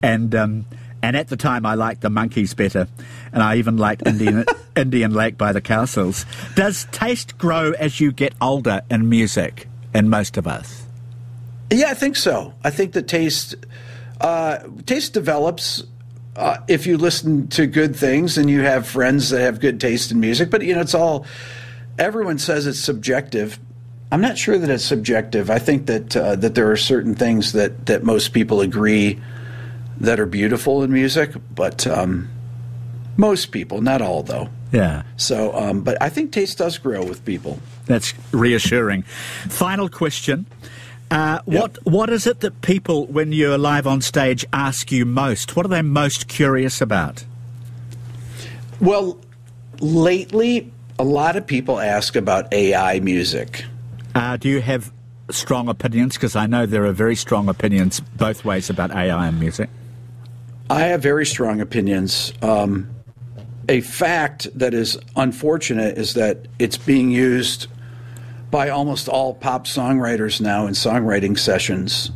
And at the time, I liked the Monkees better, and I even liked Indian Lake by the Cowsills. Does taste grow as you get older in music, in most of us? Yeah, I think so. I think that taste develops if you listen to good things and you have friends that have good taste in music. But, it's all, everyone says it's subjective. I'm not sure that it's subjective. I think that there are certain things that most people agree that are beautiful in music, but most people, not all, though. Yeah. So, but I think taste does grow with people. That's reassuring. Final question. What is it that people, when you're live on stage, ask you most? What are they most curious about? Well, lately, a lot of people ask about AI music. Do you have strong opinions? Because I know there are very strong opinions both ways about AI and music. I have very strong opinions. A fact that is unfortunate is that it's being used by almost all pop songwriters now in songwriting sessions.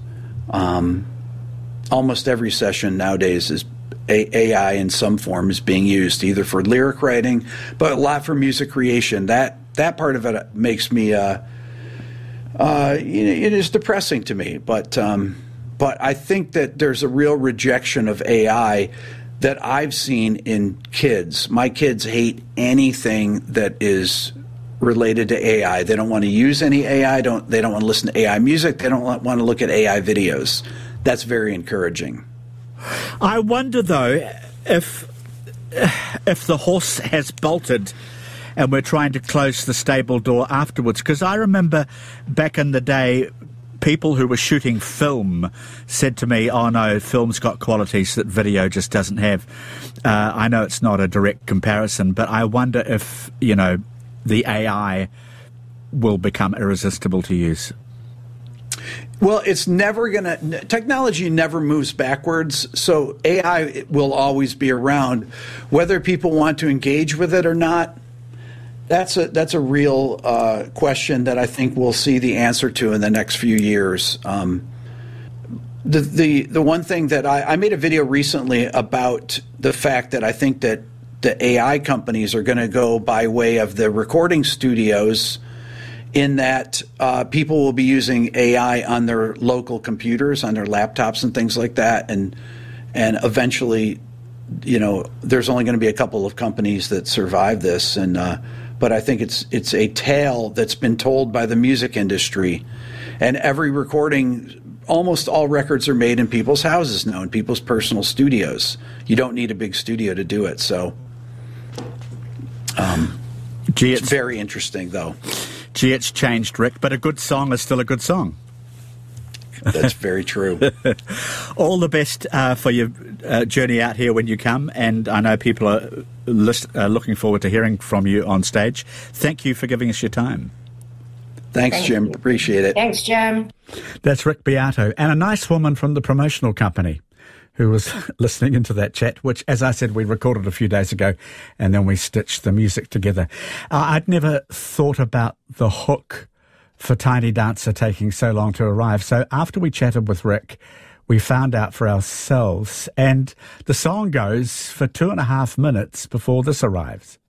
Almost every session nowadays is AI in some form is being used, either for lyric writing, but a lot for music creation. That part of it makes me, it is depressing to me. But I think that there's a real rejection of AI that I've seen in kids. My kids hate anything that is related to AI. They don't want to use any AI. They don't want to listen to AI music. They don't want to look at AI videos. That's very encouraging. I wonder, though, if the horse has bolted and we're trying to close the stable door afterwards. Because I remember back in the day, people who were shooting film said to me, oh no, film's got qualities that video just doesn't have. I know it's not a direct comparison, but I wonder if, the AI will become irresistible to use. Well, it's never going to... Technology never moves backwards, so AI will always be around. Whether people want to engage with it or not, that's a real question that I think we'll see the answer to in the next few years. The one thing that I made a video recently about the fact that I think that the AI companies are going to go by way of the recording studios, in that people will be using AI on their local computers, on their laptops and things like that, and eventually, there's only going to be a couple of companies that survive this, but I think it's a tale that's been told by the music industry, and every recording, almost all records are made in people's houses now, in people's personal studios. You don't need a big studio to do it, so it's very interesting, though. Gee, it's changed, Rick, but a good song is still a good song. That's very true. All the best for your journey out here when you come, and I know people are looking forward to hearing from you on stage. Thank you for giving us your time. Thanks, Jim. Appreciate it. Thanks, Jim. That's Rick Beato, and a nice woman from the promotional company who was listening into that chat, which, as I said, we recorded a few days ago, and then we stitched the music together. I'd never thought about the hook for Tiny Dancer taking so long to arrive. So after we chatted with Rick, we found out for ourselves, and the song goes for 2.5 minutes before this arrives.